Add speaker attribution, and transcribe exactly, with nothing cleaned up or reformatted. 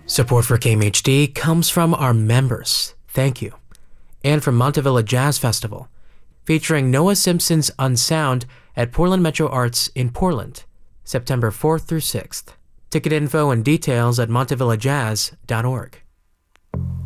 Speaker 1: Support for K M H D comes from our members. Thank you. And from Montevilla Jazz Festival, featuring Noah Simpson's Unsound at Portland Metro Arts in Portland, September fourth through sixth. Ticket info and details at montevilla jazz dot org.